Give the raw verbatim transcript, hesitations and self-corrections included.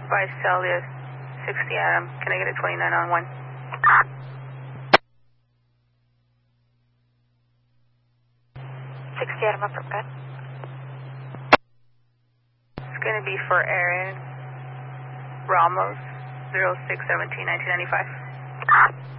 By Celia, sixty Adam. Can I get a twenty-nine on one? sixty Adam, up for good. It's going to be for Aaron Ramos, zero six seventeen nineteen ninety-five.